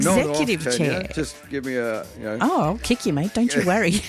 Not executive off, chair. Tanya. Just give me a, Oh, I'll kick you, mate. Don't you worry.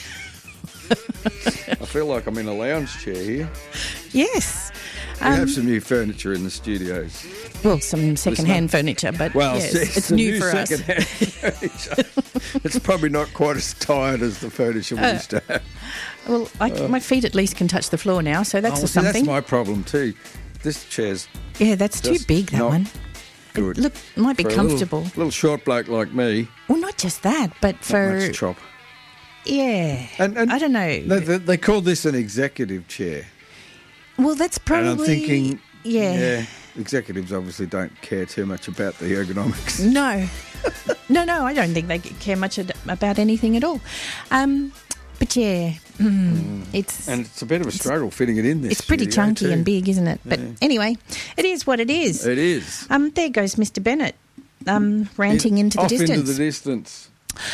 I feel like I'm in a lounge chair here. Yes. We have some new furniture in the studios. Well, some second-hand furniture, but yes, it's new for us. Second-hand furniture. It's probably not quite as tired as the furniture we used to have. Well, my feet at least can touch the floor now, so that's something. That's my problem too. This chair's that's too big, that one. Good. Look, it might be for comfortable. A little short bloke like me. Well, not just that, but for... Not much chop. Yeah. And I don't know. They call this an executive chair. Well, that's probably... And I'm thinking... Yeah. Executives obviously don't care too much about the ergonomics. No. No, I don't think they care much about anything at all. But yeah, it's... And it's a bit of a struggle fitting it in this It's pretty studio chunky too. and big, isn't it? But anyway, it is what it is. It is. There goes Mr. Bennett, ranting into the distance. Off into the distance.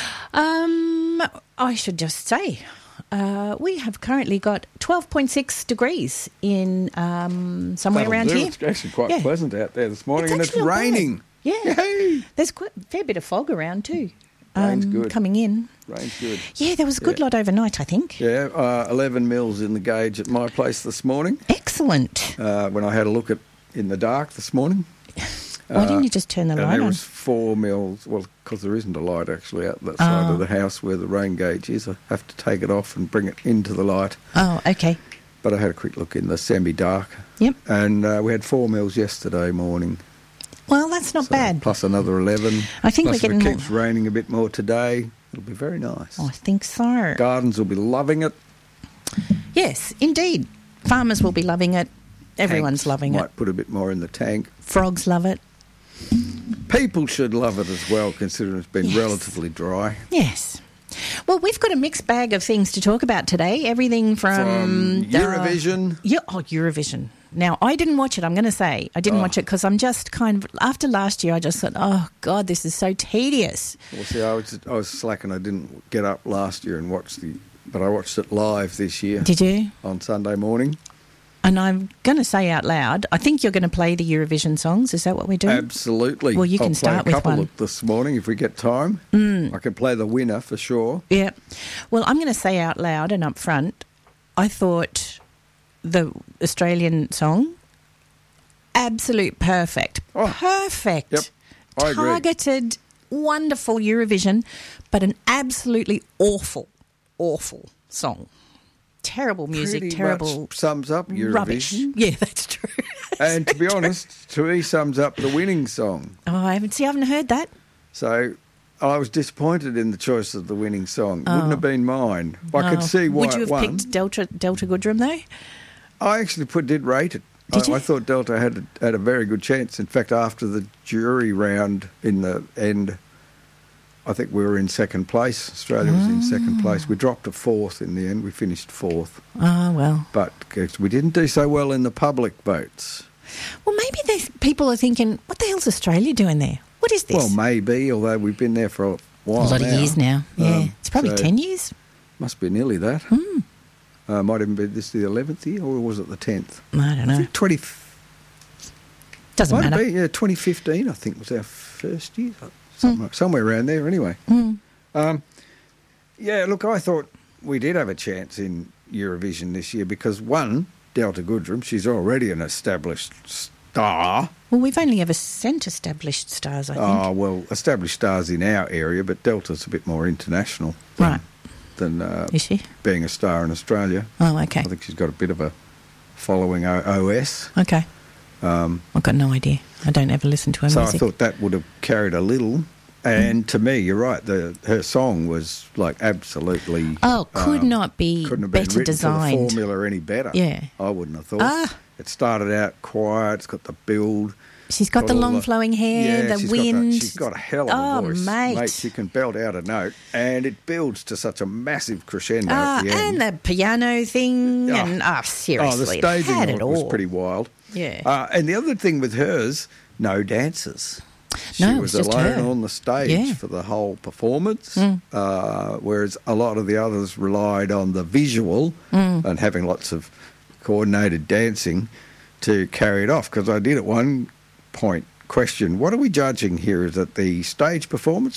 I should just say, we have currently got 12.6 degrees in somewhere around here. It's actually quite pleasant out there this morning, and it's actually not bad. raining. Yeah. Yay! There's quite a fair bit of fog around too. Rain's good. Coming in. Rain's good. Yeah, there was a good lot overnight, I think. Yeah, 11 mils in the gauge at my place this morning. Excellent. When I had a look at in the dark this morning. Why didn't you just turn the light and there on? was 4 mils. Well, because there isn't a light actually out that side of the house where the rain gauge is. I have to take it off and bring it into the light. Oh, okay. But I had a quick look in the semi-dark. Yep. And we had 4 mils yesterday morning. Well, that's not bad. Plus another 11. I think plus we're getting if it keeps raining a bit more today, it'll be very nice. I think so. Gardens will be loving it. Yes, indeed. Farmers will be loving it. Everyone's loving it. Might put a bit more in the tank. Frogs love it. People should love it as well, considering it's been relatively dry. Yes. Well, we've got a mixed bag of things to talk about today. Everything from Eurovision. Eurovision. Now, I didn't watch it, I'm going to say. I didn't watch it because I'm just kind of... After last year, I just thought, oh, God, this is so tedious. Well, see, I was slacking. I didn't get up last year and watch but I watched it live this year. Did you? On Sunday morning. And I'm going to say out loud, I think you're going to play the Eurovision songs. Is that what we're doing? Absolutely. Well, you can start with one. I'll play a couple this morning if we get time. I can play the winner for sure. Yeah. Well, I'm going to say out loud and up front, I thought the Australian song, absolute perfect. Oh, perfect. Yep, I agree. Targeted, wonderful Eurovision, but an absolutely awful song. Terrible music, Pretty terrible... much sums up Eurovision. Rubbish. Yeah, that's true. And to be honest, to me sums up the winning song. Oh, I haven't heard that. So I was disappointed in the choice of the winning song. It wouldn't have been mine. I could see why Would you it have won. picked Delta Goodrem, though? I actually did rate it. Did you? I thought Delta had a very good chance. In fact, after the jury round in the end, I think we were in second place. Australia was in second place. We dropped to fourth in the end. We finished fourth. Oh, well. But we didn't do so well in the public votes. Well, maybe people are thinking, what the hell's Australia doing there? What is this? Well, maybe, although we've been there for a while a lot of years now. Yeah, it's probably 10 years. Must be nearly that. Might even be this the 11th year, or was it the 10th? I don't know. I think Doesn't matter. 2015, I think, was our first year. Somewhere around there, anyway. Look, I thought we did have a chance in Eurovision this year because, one, Delta Goodrem, she's already an established star. Well, we've only ever sent established stars, I think. Oh, well, established stars in our area, but Delta's a bit more international than is she? Being a star in Australia. Oh, okay. I think she's got a bit of a following OS. Okay. I've got no idea. I don't ever listen to her so music. I thought that would have carried a little. And to me, you're right, her song was like absolutely... could not be couldn't have better been written designed. to the formula any better. Yeah. I wouldn't have thought. It started out quiet, it's got the build. She's got the long flowing hair, the wind. She's got a hell of a voice. Mate. She can belt out a note, and it builds to such a massive crescendo at the end. And the piano thing, seriously, the staging had of it it was all. pretty wild. Yeah. And the other thing with hers, no dancers. She No, it was was just alone her. on the stage for the whole performance, whereas a lot of the others relied on the visual and having lots of coordinated dancing to carry it off. Because I did at one point question. What are we judging here? Is it the stage performance